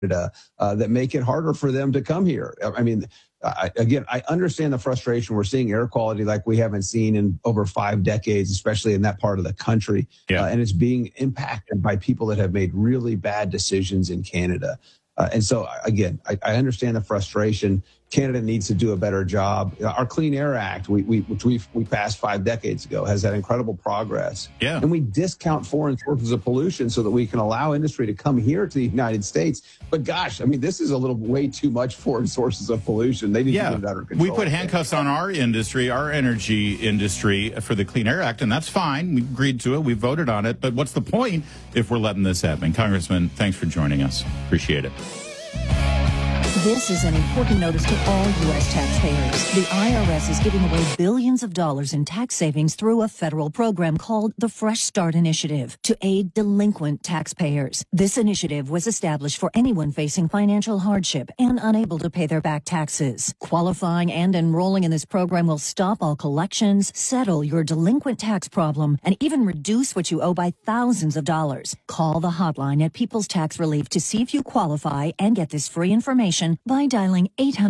that make it harder for them to come here. I mean, again, I understand the frustration. We're seeing air quality like we haven't seen in over 5 decades, especially in that part of the country. Yeah. And it's being impacted by people that have made really bad decisions in Canada. And so, again, I understand the frustration. Canada needs to do a better job. Our Clean Air Act, which we passed 5 decades ago, has had incredible progress. Yeah. And we discount foreign sources of pollution so that we can allow industry to come here to the United States. But gosh, I mean, this is a little way too much foreign sources of pollution. They need to get it under control. We put handcuffs on our industry, our energy industry, for the Clean Air Act, and that's fine. We agreed to it. We voted on it. But what's the point if we're letting this happen? Congressman, thanks for joining us. Appreciate it. This is an important notice to all U.S. taxpayers. The IRS is giving away billions of dollars in tax savings through a federal program called the Fresh Start Initiative to aid delinquent taxpayers. This initiative was established for anyone facing financial hardship and unable to pay their back taxes. Qualifying and enrolling in this program will stop all collections, settle your delinquent tax problem, and even reduce what you owe by thousands of dollars. Call the hotline at People's Tax Relief to see if you qualify and get this free information by dialing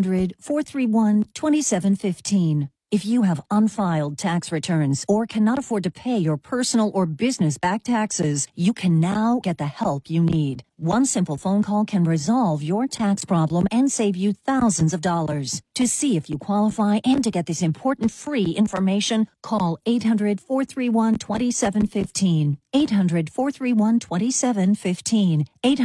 800-431-2715. If you have unfiled tax returns or cannot afford to pay your personal or business back taxes, you can now get the help you need. One simple phone call can resolve your tax problem and save you thousands of dollars. To see if you qualify and to get this important free information, call 800-431-2715. 800-431-2715.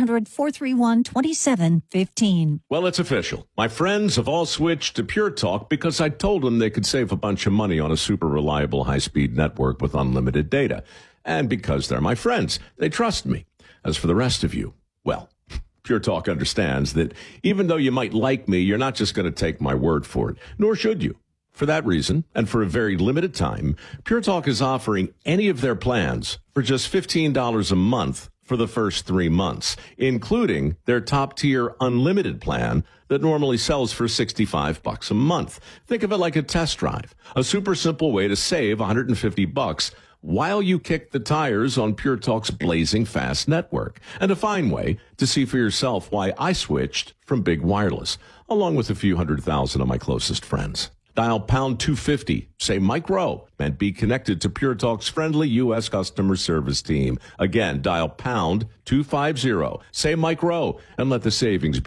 800-431-2715. Well, it's official. My friends have all switched to Pure Talk because I told them they could save a bunch of money on a super reliable high-speed network with unlimited data. And because they're my friends, they trust me. As for the rest of you, well, Pure Talk understands that even though you might like me, you're not just going to take my word for it, nor should you. For that reason, and for a very limited time, Pure Talk is offering any of their plans for just $15 a month for the first 3 months, including their top-tier unlimited plan that normally sells for $65 a month. Think of it like a test drive, a super simple way to save $150 while you kick the tires on Pure Talk's blazing fast network, and a fine way to see for yourself why I switched from big wireless, along with a few 100,000 of my closest friends. Dial pound 250, say Mike Rowe, and be connected to Pure Talk's friendly U.S. customer service team. Again, dial pound 250, say Mike Rowe, and let the savings